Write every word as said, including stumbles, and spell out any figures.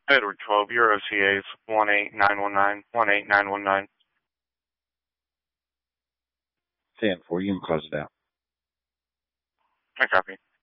Edward twelve, your O C A is one eight nine one nine, one eight nine one nine. ten four, you can close it out. I copy.